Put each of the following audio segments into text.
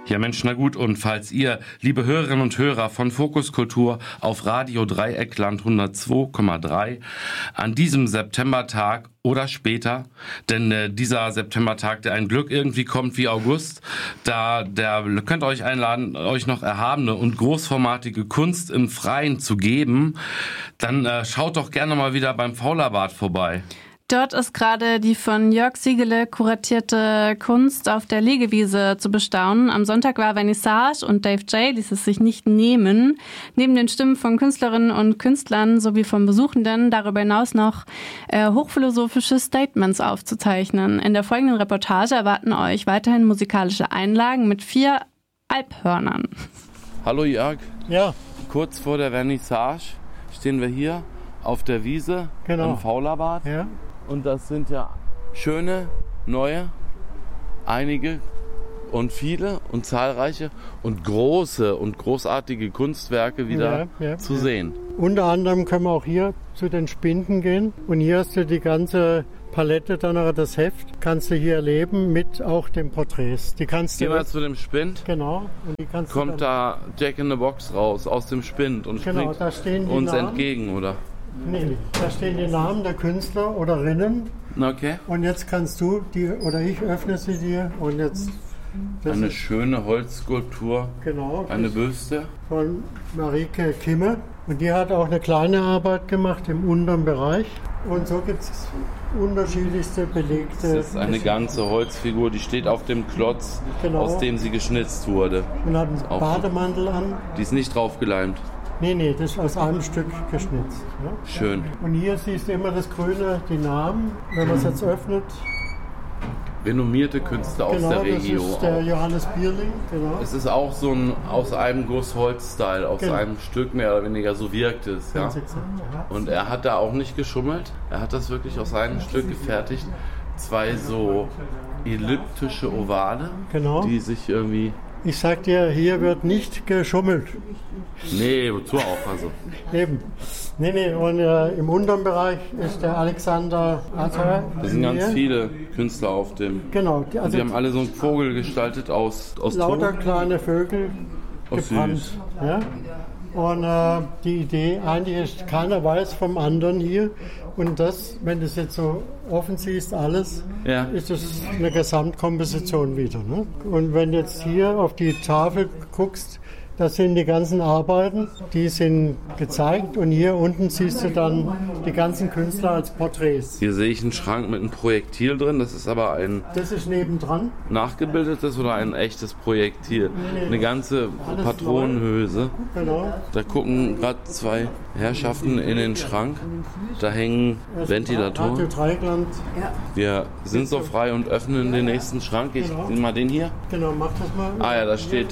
Ja Mensch, na gut, und falls ihr, liebe Hörerinnen und Hörer von Fokus Kultur auf Radio Dreieckland 102,3 an diesem Septembertag oder später, denn dieser Septembertag, der ein Glück irgendwie kommt wie August, der könnt euch einladen, euch noch erhabene und großformatige Kunst im Freien zu geben, dann schaut doch gerne mal wieder beim Faulerbad vorbei. Dort ist gerade die von Jörg Siegele kuratierte Kunst auf der Liegewiese zu bestaunen. Am Sonntag war Vernissage und Dave J. ließ es sich nicht nehmen, neben den Stimmen von Künstlerinnen und Künstlern sowie von Besuchenden darüber hinaus noch hochphilosophische Statements aufzuzeichnen. In der folgenden Reportage erwarten euch weiterhin musikalische Einlagen mit 4 Alphörnern. Hallo Jörg. Ja. Kurz vor der Vernissage stehen wir hier auf der Wiese im Faulerbad. Ja. Und das sind ja schöne, neue, einige und viele und zahlreiche und große und großartige Kunstwerke wieder zu sehen. Unter anderem können wir auch hier zu den Spinden gehen. Und hier hast du die ganze Palette, dann auch das Heft, kannst du hier erleben mit auch den Porträts. Die kannst du. Gehen wir zu dem Spind. Genau. Und die kannst kommt da Jack in the Box raus aus dem Spind und springt da stehen die uns Namen entgegen, oder? Nee, da stehen die Namen der Künstler oder Rinnen. Okay. Und jetzt kannst du die, oder ich öffne sie dir und jetzt. Eine schöne Holzskulptur. Genau. Eine Büste. Von Marike Kimme. Und die hat auch eine kleine Arbeit gemacht im unteren Bereich. Und so gibt es unterschiedlichste belegte. Das ist eine ganze Holzfigur, die steht auf dem Klotz, aus dem sie geschnitzt wurde. Und hat einen Bademantel an. Die ist nicht draufgeleimt. Nee, das ist aus einem Stück geschnitzt. Ja? Schön. Und hier siehst du immer das Grüne, die Namen, wenn man es jetzt öffnet. Renommierte Künstler aus der Region. Das ist der Johannes Bierling, genau. Es ist auch so ein aus einem Guss Holz-Style, aus einem Stück mehr oder weniger, so wirkt es. Ja? Und er hat da auch nicht geschummelt, er hat das wirklich aus einem Stück gefertigt. 2 so elliptische Ovale, die sich irgendwie... Ich sag dir, hier wird nicht geschummelt. Nee, wozu auch? Also. Eben. Nee, und im unteren Bereich ist der Alexander Atter. Da sind ganz viele Künstler auf dem. Genau. Also die haben alle so einen Vogel gestaltet aus lauter Ton. Kleine Vögel gebrannt. Süß. Ja? Und die Idee eigentlich ist, keiner weiß vom anderen hier. Und das, wenn du es jetzt so offen siehst, alles, ist es eine Gesamtkomposition wieder. Ne? Und wenn du jetzt hier auf die Tafel guckst, das sind die ganzen Arbeiten, die sind gezeigt und hier unten siehst du dann die ganzen Künstler als Porträts. Hier sehe ich einen Schrank mit einem Projektil drin, das ist aber ein... Das ist nebendran. Nachgebildetes oder ein echtes Projektil? Nee. Eine ganze Patronenhülse. Genau. Da gucken gerade 2 Herrschaften in den Schrank, da hängen Ventilatoren. Radio Dreieckland. Wir sind so frei und öffnen den nächsten Schrank. Ich nehme mal den hier. Genau, mach das mal. Ah ja, da steht...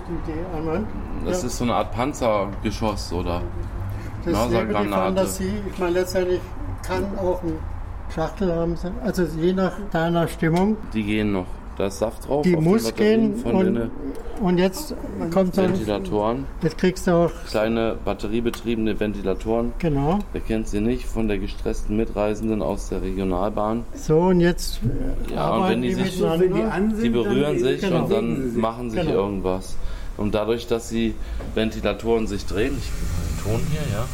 Das ist so eine Art Panzergeschoss oder Mörsergranate. Die Fantasie, ich meine, letztendlich kann auch ein Schachtel haben, also je nach deiner Stimmung. Die gehen noch. Da ist Saft drauf. Die muss gehen und jetzt kommt dann Ventilatoren. Jetzt kriegst du auch kleine batteriebetriebene Ventilatoren. Genau. Wer kennt sie nicht? Von der gestressten Mitreisenden aus der Regionalbahn. So und jetzt und wenn die sich die berühren sich und dann machen sich irgendwas. Und dadurch, dass die Ventilatoren sich drehen, ich gebe den Ton hier, ja.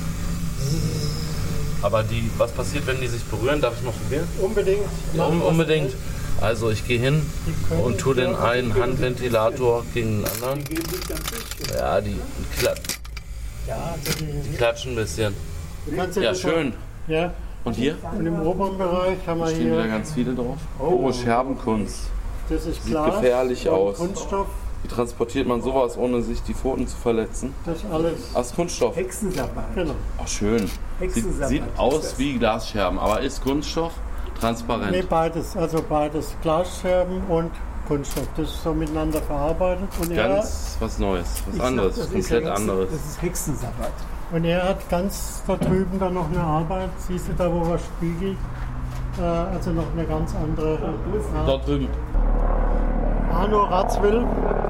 Aber was passiert, wenn die sich berühren? Darf ich mal probieren? Unbedingt. Ja, unbedingt. Also ich gehe hin und tue den einen Handventilator gegen den anderen. Ja, die klatschen ein bisschen. Ja, schön. Ja. Und hier? Und im oberen Bereich haben wir hier... stehen wieder ganz viele drauf. Oh, Scherbenkunst. Das ist Sieht gefährlich aus. Kunststoff. Wie transportiert man sowas, ohne sich die Pfoten zu verletzen? Das ist alles. Aus Kunststoff. Hexensabbat. Genau. Ach, schön. Sieht aus wie Glasscherben, aber ist Kunststoff transparent? Nee, beides. Also beides. Glasscherben und Kunststoff. Das ist so miteinander verarbeitet. Und ganz was Neues, was anderes, komplett anderes. Das ist Hexensabbat. Und er hat ganz da drüben dann noch eine Arbeit. Siehst du da, wo er spiegelt? Also noch eine ganz andere. Dort drüben. Arno Ratzwill.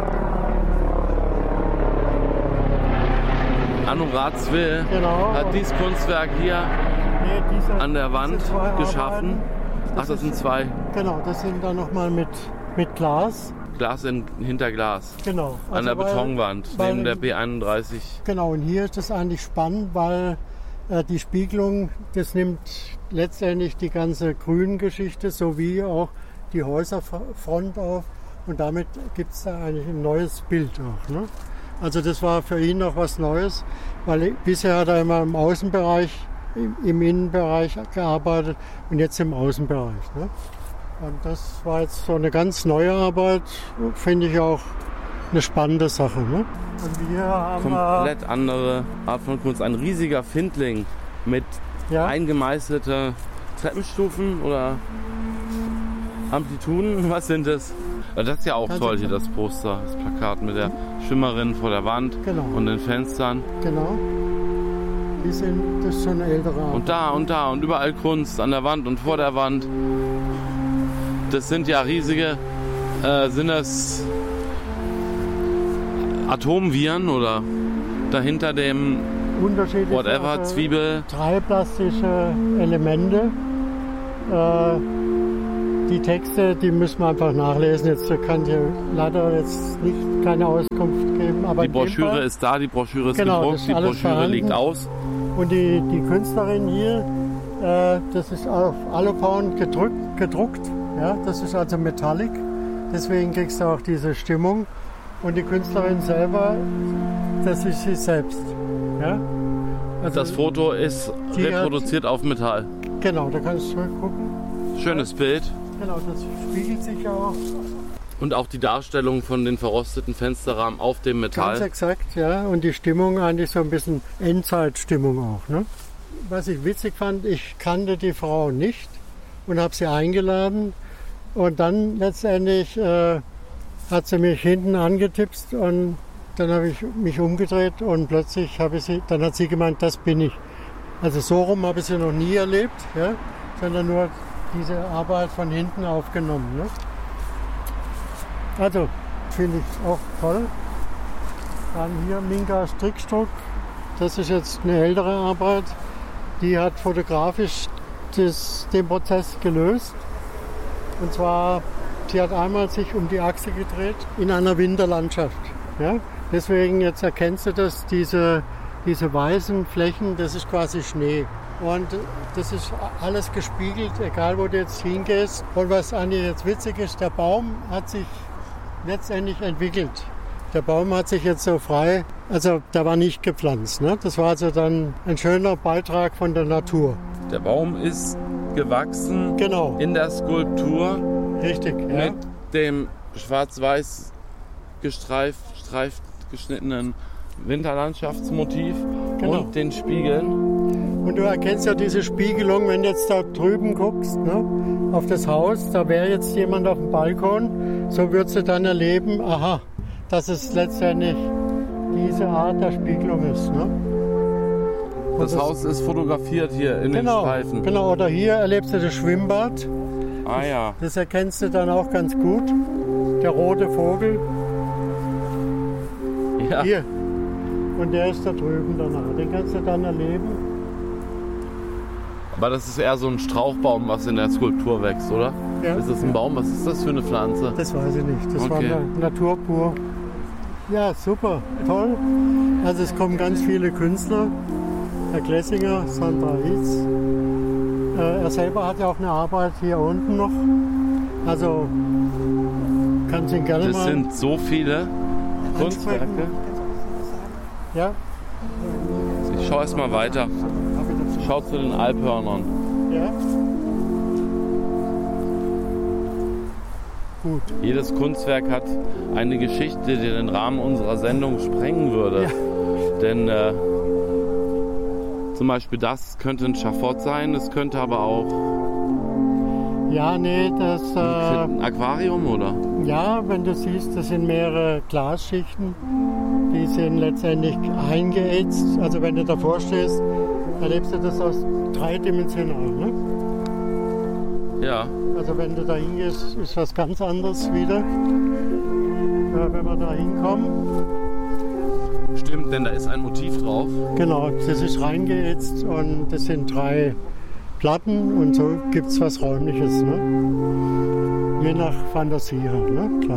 Arno Ratzwill hat dieses Kunstwerk hier an der Wand geschaffen. Ach, das sind 2. Genau, das sind dann nochmal mit Glas. Glas hinter Glas. Genau. Also an der Betonwand, neben der B31. Genau, und hier ist es eigentlich spannend, weil die Spiegelung, das nimmt letztendlich die ganze Grüngeschichte sowie auch die Häuserfront auf. Und damit gibt es da eigentlich ein neues Bild auch. Ne? Also das war für ihn noch was Neues, weil bisher hat er immer im Außenbereich, im Innenbereich gearbeitet und jetzt im Außenbereich. Ne? Und das war jetzt so eine ganz neue Arbeit, finde ich auch eine spannende Sache. Ne? Und wir haben komplett andere Art von Kunst. Ein riesiger Findling mit eingemeißelten Treppenstufen oder Amplituden. Was sind das? Das ist ja auch toll hier, das Poster, das Plakat mit der Schimmerin vor der Wand und den Fenstern. Genau. Das ist schon eine ältere Arbeit. Und da und überall Kunst an der Wand und vor der Wand. Das sind ja riesige, sind das Atomviren oder dahinter dem whatever, Zwiebel? 3 plastische Elemente. Die Texte, die müssen wir einfach nachlesen. Jetzt kann ich leider jetzt keine Auskunft geben. Aber die Broschüre ist da, die Broschüre ist gedruckt, die Broschüre vorhanden. liegt aus. Und die Künstlerin hier, das ist auf Alupaun gedruckt. Ja, das ist also Metallic. Deswegen kriegst du auch diese Stimmung. Und die Künstlerin selber, das ist sie selbst. Ja? Also das Foto ist reproduziert auf Metall. Genau, da kannst du zurückgucken. Schönes Bild. Genau, das spiegelt sich auch. Und auch die Darstellung von den verrosteten Fensterrahmen auf dem Metall. Ganz exakt, ja. Und die Stimmung eigentlich so ein bisschen Endzeitstimmung auch. Ne? Was ich witzig fand, ich kannte die Frau nicht und habe sie eingeladen. Und dann letztendlich hat sie mich hinten angetipst und dann habe ich mich umgedreht und plötzlich dann hat sie gemeint, das bin ich. Also so rum habe ich sie noch nie erlebt, ja? Sondern nur diese Arbeit von hinten aufgenommen. Ne? Also, finde ich auch toll. Dann hier Minka Strickstruck. Das ist jetzt eine ältere Arbeit. Die hat fotografisch den Prozess gelöst. Und zwar, sie hat einmal sich um die Achse gedreht in einer Winterlandschaft. Ja? Deswegen, jetzt erkennst du das, diese weißen Flächen, das ist quasi Schnee. Und das ist alles gespiegelt, egal wo du jetzt hingehst. Und was eigentlich jetzt witzig ist, der Baum hat sich letztendlich entwickelt. Der Baum hat sich jetzt so frei, also der war nicht gepflanzt. Ne? Das war also dann ein schöner Beitrag von der Natur. Der Baum ist gewachsen in der Skulptur. Richtig, mit dem schwarz-weiß gestreift geschnittenen Winterlandschaftsmotiv und den Spiegeln. Und du erkennst ja diese Spiegelung, wenn du jetzt da drüben guckst, ne, auf das Haus, da wäre jetzt jemand auf dem Balkon, so würdest du dann erleben, aha, dass es letztendlich diese Art der Spiegelung ist. Ne? Das Haus ist fotografiert hier in den Streifen. Genau, oder hier erlebst du das Schwimmbad. Ah ja. Das erkennst du dann auch ganz gut. Der rote Vogel. Ja. Hier. Und der ist da drüben danach. Den kannst du dann erleben. Aber das ist eher so ein Strauchbaum, was in der Skulptur wächst, oder? Ja. Ist das ein Baum? Was ist das für eine Pflanze? Das weiß ich nicht. Das war Natur pur. Ja, super. Toll. Also es kommen ganz viele Künstler. Herr Glessinger, Sandra Hitz. Er selber hat ja auch eine Arbeit hier unten noch. Also kannst ihn gerne mal... Das sind so viele Kunstwerke. Ja. Ich schaue erst mal weiter. Schau zu den Alphörnern. Ja. Gut. Jedes Kunstwerk hat eine Geschichte, die den Rahmen unserer Sendung sprengen würde. Ja. Denn zum Beispiel das könnte ein Schafott sein, es könnte aber auch ja, nee, das ein Aquarium, oder? Ja, wenn du siehst, das sind mehrere Glasschichten, die sind letztendlich eingeätzt. Also wenn du davor stehst, erlebst du das aus dreidimensional. Ne? Ja. Also wenn du da hingehst, ist was ganz anderes wieder, wenn wir da hinkommen. Stimmt, denn da ist ein Motiv drauf. Genau, das ist reingeätzt und das sind 3 Platten und so gibt es was Räumliches. Ne? Je nach Fantasie halt, ne? Klar.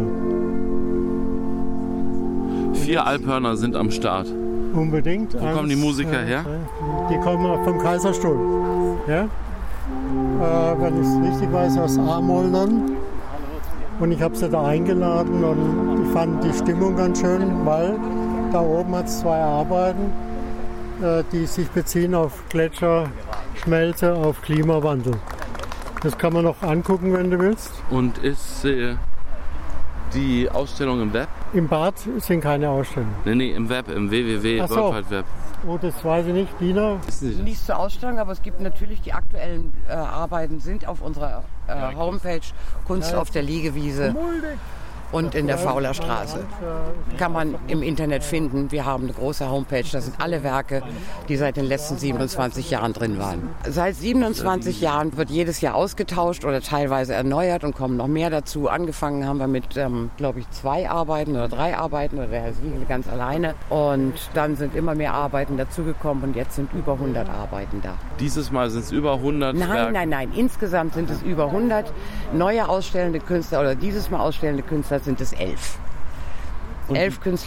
4 Alphörner sind am Start. Unbedingt. Wo kommen die Musiker her? Die kommen vom Kaiserstuhl. Ja? Wenn ich es richtig weiß, aus Amoldern. Und ich habe sie da eingeladen und ich fand die Stimmung ganz schön, weil da oben hat es 2 Arbeiten, die sich beziehen auf Gletscher, Schmelze, auf Klimawandel. Das kann man noch angucken, wenn du willst. Und ist die Ausstellung im Web? Im Bad sind keine Ausstellungen. Nee, im Web, im www. Ach so. World Wide Web. Oh, das weiß ich nicht. Dina? Nicht zur Ausstellung, aber es gibt natürlich die aktuellen Arbeiten sind auf unserer Homepage Kunst auf der Liegewiese und in der Fauler Straße. Kann man im Internet finden. Wir haben eine große Homepage. Da sind alle Werke, die seit den letzten 27 Jahren drin waren. Seit 27 Jahren wird jedes Jahr ausgetauscht oder teilweise erneuert und kommen noch mehr dazu. Angefangen haben wir mit, glaube ich, 2 Arbeiten oder 3 Arbeiten oder der Herr Siegel ganz alleine. Und dann sind immer mehr Arbeiten dazugekommen und jetzt sind über 100 Arbeiten da. Dieses Mal sind es über 100 Nein. Insgesamt sind es über 100 neue ausstellende Künstler oder dieses Mal ausstellende Künstler sind es 11. 11 Künstler.